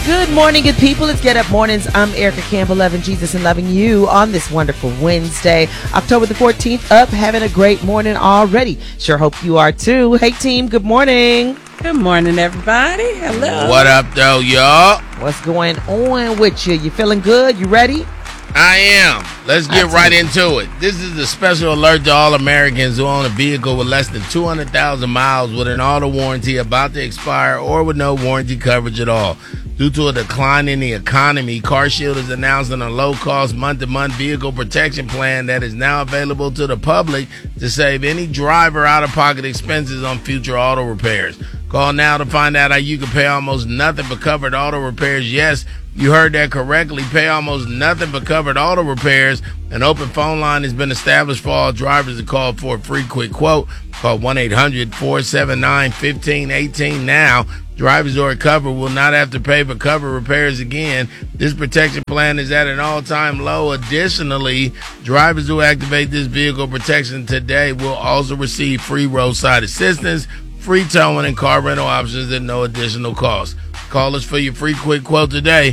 Good morning, good people. It's Get Up Mornings. I'm Erica Campbell, loving Jesus and loving you on this wonderful Wednesday, October the 14th. Up, having a great morning already. Sure hope you are too. Hey, team, good morning. Good morning, everybody. Hello. What up, though, y'all? What's going on with you? You feeling good? You ready? I am. Let's get right into it. This is a special alert to all Americans who own a vehicle with less than 200,000 miles with an auto warranty about to expire or with no warranty coverage at all. Due to a decline in the economy, CarShield is announcing a low-cost month-to-month vehicle protection plan that is now available to the public to save any driver out-of-pocket expenses on future auto repairs. Call now to find out how you can pay almost nothing for covered auto repairs. Yes, you heard that correctly. Pay almost nothing for covered auto repairs. An open phone line has been established for all drivers to call for a free quick quote. Call 1-800-479-1518 now. Drivers who are covered will not have to pay for covered repairs again. This protection plan is at an all-time low. Additionally, drivers who activate this vehicle protection today will also receive free roadside assistance, free towing, and car rental options at no additional cost. Call us for your free quick quote today,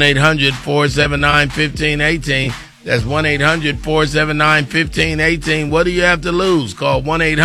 1-800-479-1518. That's 1-800-479-1518. What do you have to lose? Call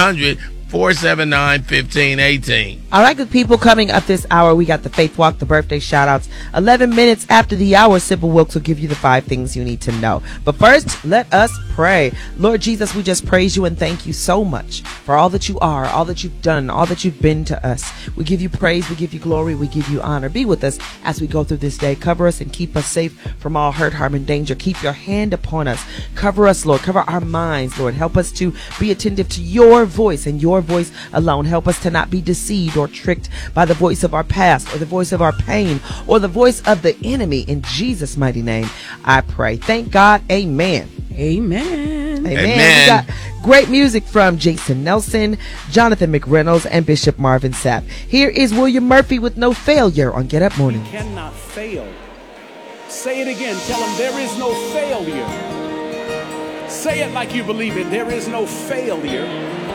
1-800-479-1518. All right, good people, coming up this hour, we got the Faith Walk, the birthday shout-outs. 11 minutes after the hour, Simple Wilkes will give you the 5 things you need to know. But first, let us pray. Lord Jesus, we just praise you and thank you so much for all that you are, all that you've done, all that you've been to us. We give you praise, we give you glory, we give you honor. Be with us as we go through this day. Cover us and keep us safe from all hurt, harm, and danger. Keep your hand upon us. Cover us, Lord. Cover our minds, Lord. Help us to be attentive to your voice and your voice alone. Help us to not be deceived or tricked by the voice of our past or the voice of our pain or the voice of the enemy. In Jesus' mighty name, I pray. Thank God. Amen. Amen. Amen. We got great music from Jason Nelson, Jonathan McReynolds, and Bishop Marvin Sapp. Here is William Murphy with No Failure on Get Up Morning. You cannot fail. Say it again. Tell them there is no failure. Say it like you believe it. There is no failure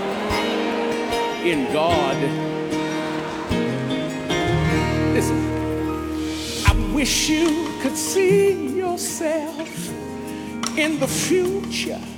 in God. Listen, I wish you could see yourself in the future.